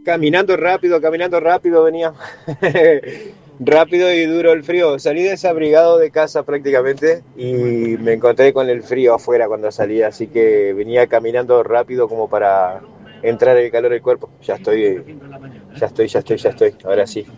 caminando rápido venía. Rápido y duro el frío. Salí desabrigado de casa prácticamente y me encontré con el frío afuera cuando salí, así que venía caminando rápido como para entrar el calor del cuerpo. Ya estoy. Ahora sí.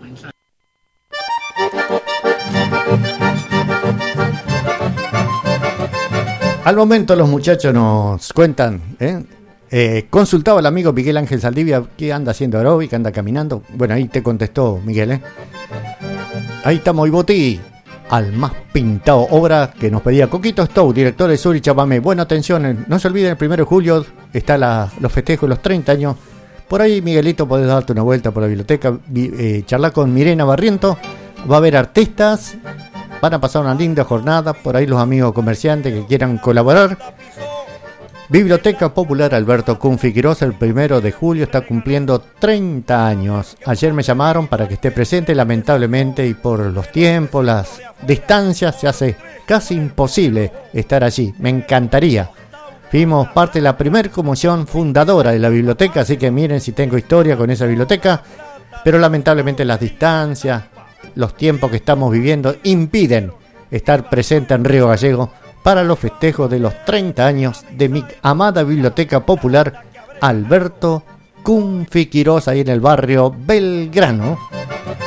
Al momento los muchachos nos cuentan, consultaba al amigo Miguel Ángel Saldivia qué anda haciendo aeróbica, anda caminando. Bueno, ahí te contestó Miguel, Ahí estamos, y Botí, al más pintado, obra que nos pedía Coquito Stowe, director de Sur y Chamamé. Buena atención, no se olviden, el 1 de julio está los festejos de los 30 años. Por ahí, Miguelito, podés darte una vuelta por la biblioteca, charlar con Mirena Barriento. Va a haber artistas, van a pasar una linda jornada. Por ahí los amigos comerciantes que quieran colaborar. Biblioteca Popular Alberto Kunfi Quirós, el 1 de julio está cumpliendo 30 años. Ayer me llamaron para que esté presente, lamentablemente, y por los tiempos, las distancias, se hace casi imposible estar allí. Me encantaría. Fuimos parte de la primer comisión fundadora de la biblioteca, así que miren si tengo historia con esa biblioteca, pero lamentablemente las distancias, los tiempos que estamos viviendo impiden estar presente en Río Gallego para los festejos de los 30 años de mi amada Biblioteca Popular Alberto Kunfi Quirós, ahí en el barrio Belgrano.